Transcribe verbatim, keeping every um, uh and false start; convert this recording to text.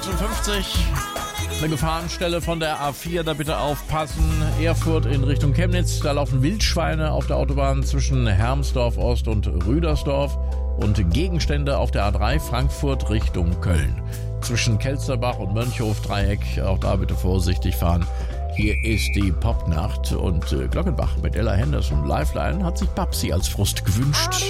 sechsundfünfzig. Eine Gefahrenstelle von der A vier, da bitte aufpassen. Erfurt in Richtung Chemnitz, da laufen Wildschweine auf der Autobahn zwischen Hermsdorf Ost und Rüdersdorf. Und Gegenstände auf der A drei Frankfurt Richtung Köln. Zwischen Kelsterbach und Mönchhof-Dreieck, auch da bitte vorsichtig fahren. Hier ist die Popnacht und äh, Glockenbach mit Ella Henderson. Lifeline hat sich Babsi als Frust gewünscht.